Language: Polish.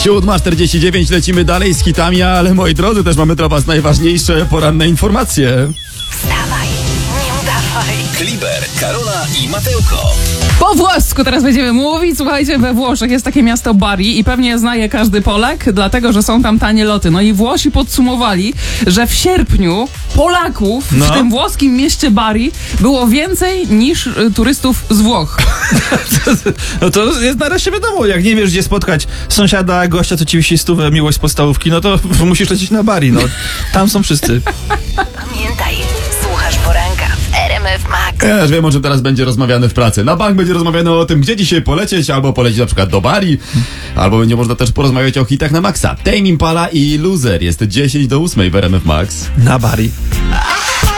7:49, lecimy dalej z hitami, ale moi drodzy, też mamy dla was najważniejsze poranne informacje. Wstawaj, nie udawaj. Kliber, Karola i Matełko. Po włosku teraz będziemy mówić. Słuchajcie, we Włoszech jest takie miasto Bari i pewnie zna je każdy Polak, dlatego że są tam tanie loty. No i Włosi podsumowali, że w sierpniu Polaków w tym włoskim mieście Bari było więcej niż turystów z Włoch. No to jest nareszcie wiadomo, jak nie wiesz gdzie spotkać sąsiada, gościa, co ci wisi stówę, miłość z podstawówki, no to musisz lecieć na Bari, no. Tam są wszyscy. Pamiętaj, słuchasz poranka w RMF Max. Ja już wiem, o czym teraz będzie rozmawiane w pracy. Na bank będzie rozmawiane o tym, gdzie dzisiaj polecieć, albo polecieć na przykład do Bari, albo będzie można też porozmawiać o hitach na maksa. Tame Impala i Loser. Jest 10:08 w RMF Max. Na Bari.